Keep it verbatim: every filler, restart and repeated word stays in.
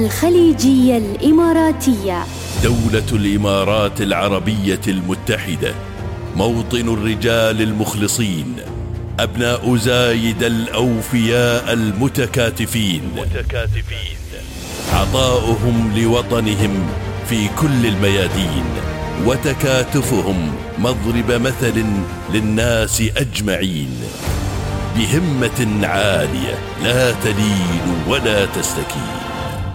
الخليجية الإماراتية. دولة الإمارات العربية المتحدة، موطن الرجال المخلصين، أبناء زايد الأوفياء المتكاتفين، متكاتفين. عطاؤهم لوطنهم في كل الميادين، وتكاتفهم مضرب مثل للناس أجمعين، بهمة عالية لا تلين ولا تستكين.